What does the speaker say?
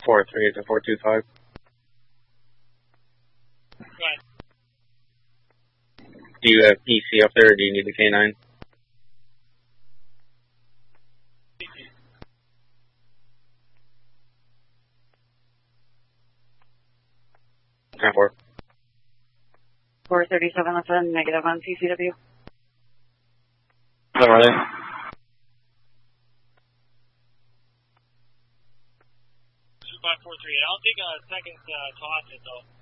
4-3 to 425. Right. Do you have PC up there, or do you need the K9? PC. 10-4. 437, that's a negative on CCW. How are they? 2543. I'll take a second toss it though.